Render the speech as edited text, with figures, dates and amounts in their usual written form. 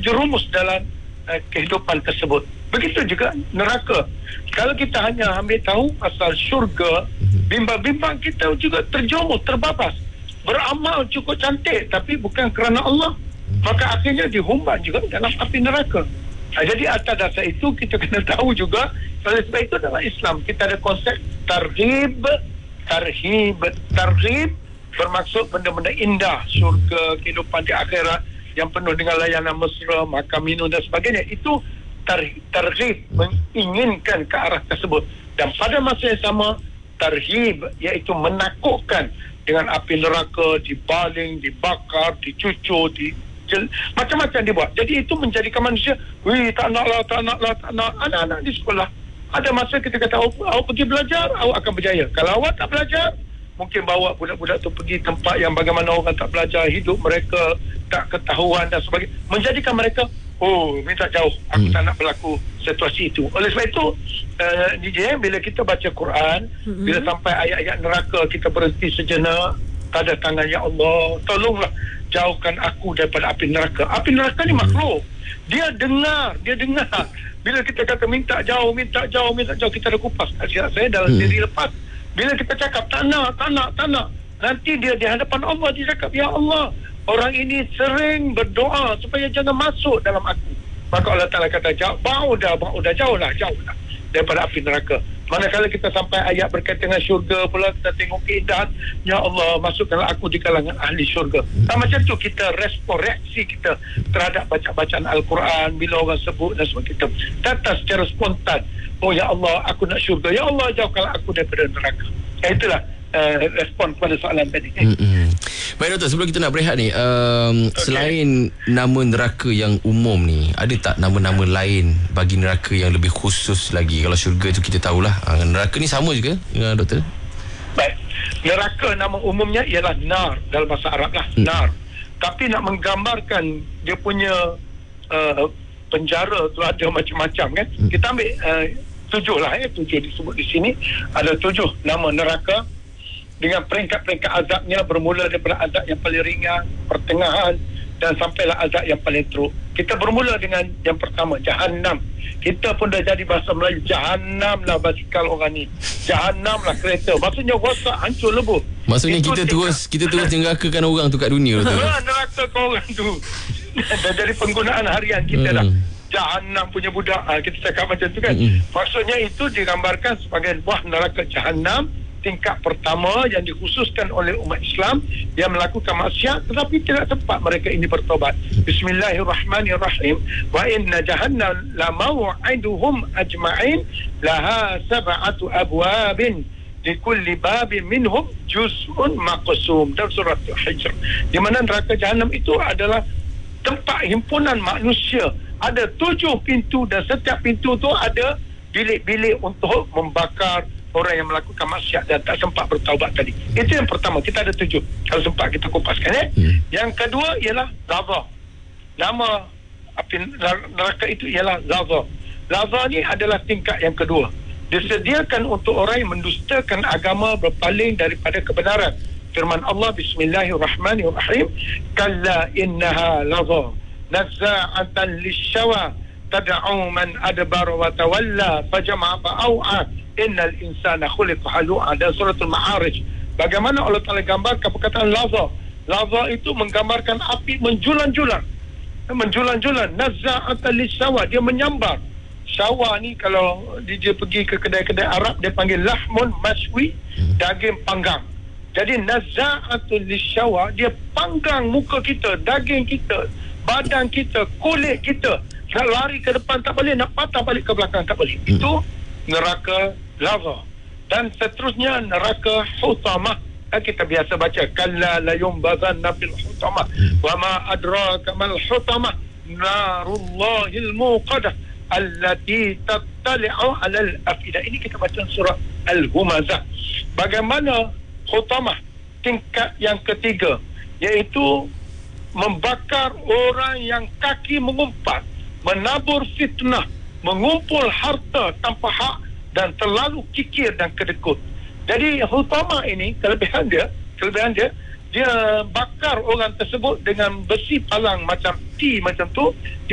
terjerumus dalam kehidupan tersebut. Begitu juga neraka. Kalau kita hanya ambil tahu pasal syurga, bimbang-bimbang kita juga terjerumus, terbabas. Beramal cukup cantik tapi bukan kerana Allah, maka akhirnya dihumban juga dalam api neraka. Jadi atas dasar itu kita kena tahu juga, oleh sebab itu dalam Islam kita ada konsep targhib. Targhib bermaksud benda-benda indah, syurga, kehidupan di akhirat yang penuh dengan layanan mesra, makan minum dan sebagainya. Itu targhib, menginginkan ke arah tersebut. Dan pada masa yang sama, tarhib, iaitu menakutkan dengan api neraka, dibaling, dibakar, dicucur, macam-macam dibuat. Jadi itu menjadikan manusia, tak nak. Anak-anak di sekolah, ada masa kita kata, awak pergi belajar, awak akan berjaya. Kalau awak tak belajar, mungkin bawa budak-budak tu pergi tempat yang bagaimana orang tak belajar, hidup mereka tak ketahuan dan sebagainya, menjadikan mereka minta jauh, aku tak nak berlaku situasi itu. Oleh sebab itu DJ, bila kita baca Quran, bila sampai ayat-ayat neraka, kita berhenti sejenak, tanda tangan, ya Allah, tolonglah jauhkan aku daripada api neraka. Api neraka ni makhluk, dia dengar. Bila kita kata minta jauh, kita dah kupas nasihat saya dalam diri lepas. Bila kita cakap tak nak, nanti dia di hadapan Allah, dia cakap, ya Allah, orang ini sering berdoa supaya jangan masuk dalam aku. Maka Allah Ta'ala kata, jauhlah daripada api neraka. Manakala kita sampai ayat berkaitan dengan syurga pula, kita tengok keindahan, ya Allah, masukkanlah aku di kalangan ahli syurga. Macam tu kita reaksi kita terhadap bacaan Al-Quran. Bila orang sebut dan sebagainya, kita kata secara spontan, ya Allah, aku nak syurga, ya Allah, jauhkanlah aku daripada neraka. Itulah respon kepada soalan tadi. Baik doktor, sebelum kita nak berehat ni, selain nama neraka yang umum ni, ada tak nama-nama lain bagi neraka yang lebih khusus lagi? Kalau syurga tu kita tahulah, neraka ni sama juga doktor? Baik, neraka nama umumnya ialah nar dalam bahasa Arab lah, nar. Tapi nak menggambarkan dia punya penjara tu ada macam-macam kan. Kita ambil 7 lah, 7 disebut di sini. Ada 7 nama neraka dengan peringkat-peringkat azabnya, bermula daripada azab yang paling ringan, pertengahan, dan sampailah azab yang paling teruk. Kita bermula dengan yang pertama, Jahannam. Kita pun dah jadi bahasa Melayu, Jahannam lah basikal orang ni, Jahannam lah kereta. Maksudnya rosak, hancur, lebur. Maksudnya itu kita terus nerakakan orang tu kat dunia tu. Nerakakan orang tu. Dah jadi penggunaan harian kita dah. Jahannam punya budak, kita cakap macam tu kan. Maksudnya itu digambarkan sebagai buah neraka Jahannam, tingkat pertama yang dikhususkan oleh umat Islam yang melakukan maksiat tetapi tidak sempat mereka ini bertobat. Bismillahirrahmanirrahim. Wa inna jahannam la maw'iduhum ajma'in laha sab'atu abwabin likulli babin minhum juz'un maqsum. Dalam surah Al-Hijr, di mana neraka Jahannam itu adalah tempat himpunan manusia. Ada 7 pintu dan setiap pintu tu ada bilik-bilik untuk membakar orang yang melakukan maksiat dan tak sempat bertaubat tadi. Itu yang pertama, kita ada 7. Kalau sempat kita kupaskan. Yang kedua ialah Laza. Nama api neraka itu ialah Laza. Laza ni adalah tingkat yang kedua. Disediakan untuk orang yang mendustakan agama, berpaling daripada kebenaran. Firman Allah, Bismillahirrahmanirrahim, Kalla innaha Laza nazza'atan lisyawa tad'u man adbara wa tawalla fajama'a fa'au'a innal insana khuliqa halu'a. Dan surah Al-Ma'arij, bagaimana Allah Ta'ala gambarkan perkataan Laza. Laza itu menggambarkan api menjulang-julang, nazza'atan lisyawa, dia menyambar. Syawa ni kalau dia pergi ke kedai-kedai Arab, dia panggil lahmun maswi, daging panggang. Jadi nazza'atul lisyawa, dia panggang muka kita, daging kita, badan kita, kulit kita. Nak lari ke depan tak boleh, nak patah balik ke belakang tak boleh. Itu neraka Laza. Dan seterusnya neraka Hutamah. Kita biasa baca, kalla la yumbazanna fil hutamah wa ma adraka mal hutamah narullahil muqadah allati tattali'u 'alal afidah. Ini kita baca surah Al-Humazah. Bagaimana Hutamah tingkat yang ketiga, iaitu membakar orang yang kaki mengumpat, menabur fitnah, mengumpul harta tanpa hak dan terlalu kikir dan kedekut. Jadi Hutamah ini kelebihan dia dia bakar orang tersebut dengan besi palang macam T macam tu.